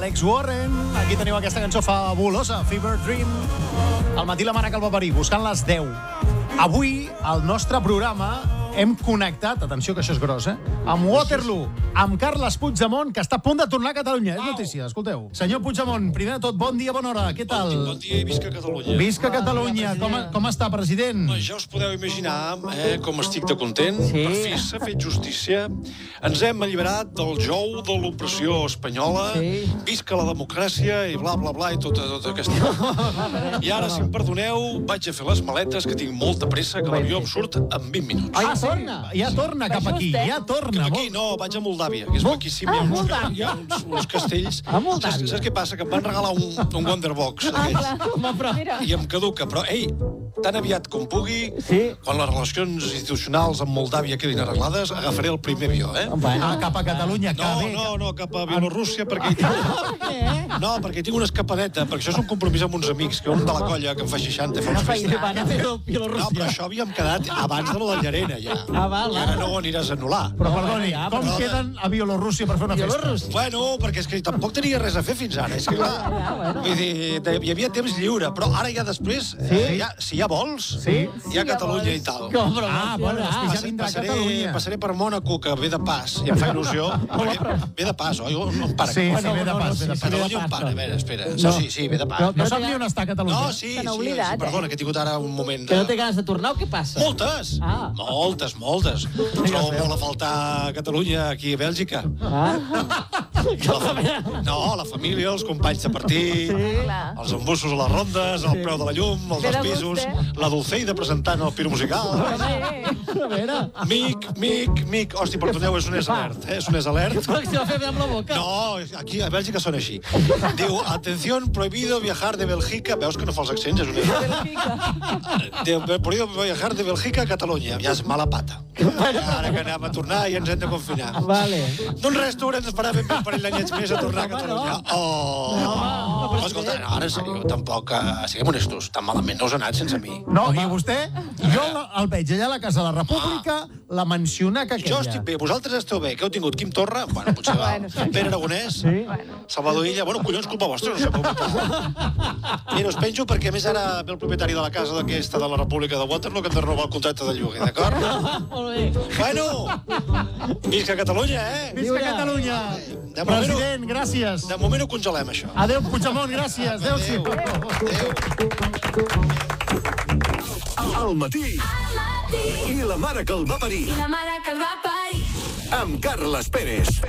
Alex Warren. Aquí teniu aquesta cançó fabulosa, Fever Dream. Al matí la mare que el va parir, buscant les 10. Avui, al nostre programa, hem connectat, atenció que això és gros, amb Waterloo, amb Carles Puigdemont, que està a punt de tornar a Catalunya. És notícia, escolteu. Senyor Puigdemont, primer de tot, bon dia, bona hora. Què tal? Bon dia i visca Catalunya. Visca Catalunya. Com està, president? Ja us podeu imaginar com estic de content. Per fi s'ha fet justícia. Ens hem alliberat del jou de l'opressió espanyola. Visca la democràcia i bla, bla, bla, i tota aquesta... I ara, si em perdoneu, vaig a fer les maletes, que tinc molta pressa, que l'avió em surt en 20 minuts. Ja torna cap aquí, ja torna. Cap aquí no, vaig a Moldàvia, que és maquíssim. Hi ha uns castells. Saps què passa? Que em van regalar un Wonderbox i em caduca. Però, ei, tan aviat com pugui, quan les relacions institucionals amb Moldàvia quedin arreglades, agafaré el primer avió, Cap a Catalunya, No, cap a Bielorússia, perquè hi tinc una escapadeta, perquè això és un compromís amb uns amics, que un de la colla que em fa 60 fa una festa. No, però això havíem quedat abans de la Llarena, ja. I ara no ho aniràs a anul·lar. Però perdoni, com queden a Bielorússia per fer una festa? Bueno, perquè és que tampoc tenia res a fer fins ara. És que vull dir, hi havia temps lliure, però ara ja després, si hi ha vols, hi ha Catalunya i tal. Ja vindrà a Catalunya. Passaré per Mònaco, que ve de pas, i em fa il·lusió. Ve de pas, oi? On para? Sí, ve de pas. Catalunya on para? A veure, espera. Sí, ve de pas. No sap ni on està Catalunya? No, sí, perdona, que he tingut ara un moment... Que no té ganes de tornar o què passa? Moltes. Trobo molt a faltar Catalunya aquí a Bèlgica. No, la família, els companys de partit, els embussos a les rondes, el preu de la llum, els dels pisos, la Dulceida presentant el Piro Musical. Mic. Hosti, perdoneu, és un alert. És un alert. Si va fer amb la boca. No, aquí a Bèlgica són així. Diu, atención, prohibido viajar de Bèlgica. Veus que no fa els accents? És un prohibido viajar de Bèlgica a Catalunya. Ja és mala pata. Ara que anem a tornar i ens hem de confinar. Doncs res, tu haurem d'esperar ben bé un parell d'anyets més a tornar a Catalunya. Escolta, ara en sèrio, tampoc, siguem honestos, tan malament no us ha anat sense mi. No, i vostè? Jo el veig allà a la Casa de la República, la mencionar que aquella. Jo estic bé, vosaltres esteu bé. Què heu tingut? Quim Torra? Bueno, potser va. Pere Aragonès? Salvador Illa? Bueno, collons, culpa vostra, no sé com Mira, us penjo perquè a més ara ve el propietari de la casa d'aquesta de la República de Waterloo que hem de renovar el contracte de lloguer, d'acord? Molt bé. Bueno, visca Catalunya, Visca Catalunya! President, gràcies. De moment ho congelem, això. Adéu, Puigdemont, gràcies. Adéu. Al matí. I la mare que el va parir. I la mare que el va parir. Amb Carles Pérez.